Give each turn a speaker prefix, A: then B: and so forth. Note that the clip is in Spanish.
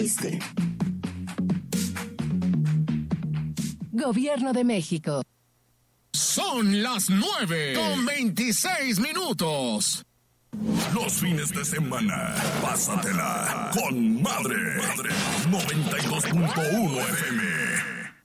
A: Gobierno de México.
B: Son las 9:26.
C: Los fines de semana, pásatela con Madre. 92.1 FM.